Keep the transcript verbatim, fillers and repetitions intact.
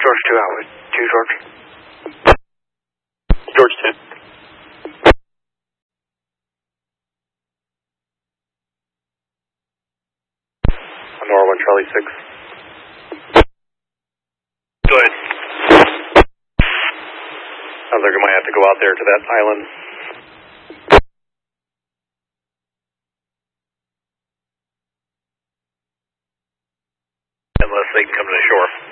George two hours. two George. George ten. Nora one Charlie six. Go ahead. Sounds like we might have to go out there to that island. Unless they can come to the shore.